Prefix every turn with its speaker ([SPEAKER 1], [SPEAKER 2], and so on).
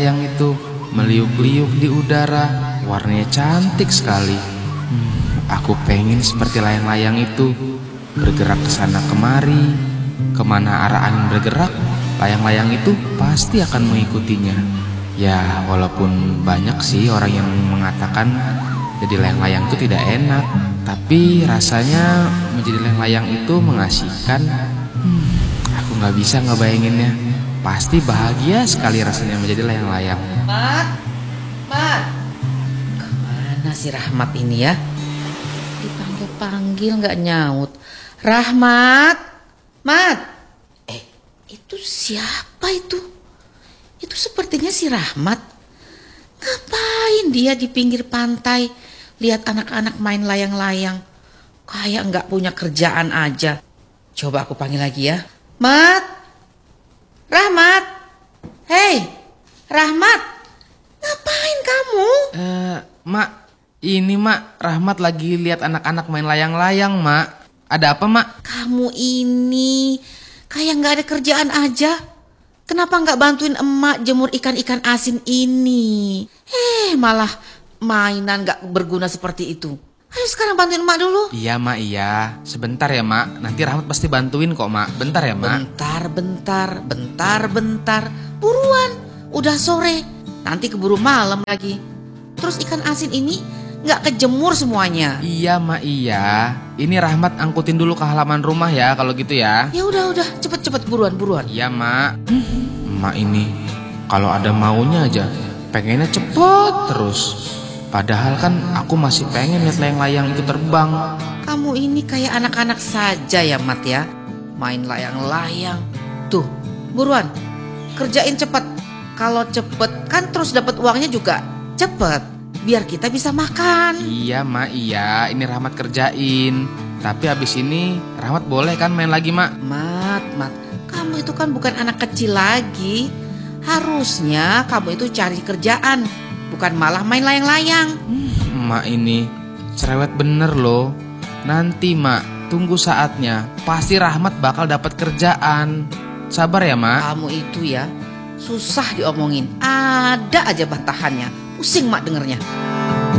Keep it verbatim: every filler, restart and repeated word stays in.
[SPEAKER 1] layang-layang itu meliuk-liuk di udara, warnanya cantik sekali. Hmm, aku pengen seperti layang-layang itu, bergerak ke sana kemari. Kemana arah angin bergerak, layang-layang itu pasti akan mengikutinya. Ya, walaupun banyak sih orang yang mengatakan jadi layang-layang itu tidak enak, tapi rasanya menjadi layang-layang itu mengasihkan. Hmm, aku gak bisa ngebayanginnya. Pasti bahagia sekali rasanya menjadi layang-layang.
[SPEAKER 2] Mat, Mat, kemana si Rahmat ini ya? Dipanggil-panggil gak nyaut. Rahmat, Mat. Eh, itu siapa itu? Itu sepertinya si Rahmat. Ngapain dia di pinggir pantai lihat anak-anak main layang-layang? Kayak gak punya kerjaan aja. Coba aku panggil lagi ya. Mat, Rahmat, hei, Rahmat, ngapain kamu?
[SPEAKER 1] Eh, Mak, ini Mak, Rahmat lagi lihat anak-anak main layang-layang, Mak. Ada apa, Mak?
[SPEAKER 2] Kamu ini kayak nggak ada kerjaan aja. Kenapa nggak bantuin emak jemur ikan-ikan asin ini? Eh, malah mainan nggak berguna seperti itu. Ayo sekarang bantuin emak dulu.
[SPEAKER 1] Iya, Mak, iya. Sebentar ya, Mak. Nanti Rahmat pasti bantuin kok, Mak. Bentar ya, Mak.
[SPEAKER 2] Bentar, bentar, bentar, bentar. Buruan, udah sore. Nanti keburu malam lagi. Terus ikan asin ini nggak kejemur semuanya.
[SPEAKER 1] Iya, Mak, iya. Ini Rahmat angkutin dulu ke halaman rumah ya, kalau gitu ya.
[SPEAKER 2] Ya udah, udah, cepet-cepet, buruan, buruan.
[SPEAKER 1] Iya, Mak. Mak ini kalau ada maunya aja pengennya cepet terus. Padahal kan aku masih pengen lihat layang-layang itu terbang.
[SPEAKER 2] Kamu ini kayak anak-anak saja ya, Mat ya. Main layang-layang. Tuh, buruan. Kerjain cepet. Kalau cepet kan terus dapat uangnya juga cepet. Biar kita bisa makan.
[SPEAKER 1] Iya, Mak, iya. Ini Rahmat kerjain. Tapi habis ini Rahmat boleh kan main lagi, Mak?
[SPEAKER 2] Mat, Mat, kamu itu kan bukan anak kecil lagi. Harusnya kamu itu cari kerjaan, bukan malah main layang-layang.
[SPEAKER 1] hmm, Mak ini cerewet bener loh. Nanti, Mak, tunggu saatnya. Pasti Rahmat bakal dapat kerjaan. Sabar ya, Mak.
[SPEAKER 2] Kamu itu ya susah diomongin. Ada aja bantahannya. Pusing Mak dengernya.